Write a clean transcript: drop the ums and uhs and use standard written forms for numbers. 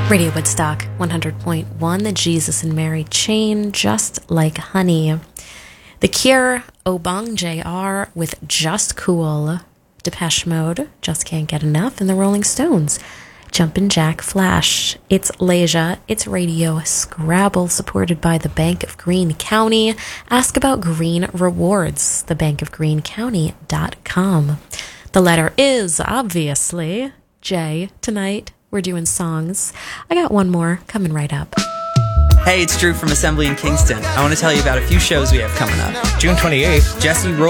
Radio Woodstock 100.1, the Jesus and Mary chain, Just Like Honey. The Cure, Obong JR with Just Cool. Depeche Mode, Just Can't Get Enough. And the Rolling Stones, Jumpin' Jack Flash. It's Leisure, it's Radio Scrabble, supported by the Bank of Greene County. Ask about Green Rewards, thebankofgreencounty.com. The letter is, obviously, J. Tonight, we're doing songs. I got one more coming right up. Hey, it's Drew from Assembly in Kingston. I want to tell you about a few shows we have coming up. June 28th, Jesse Roy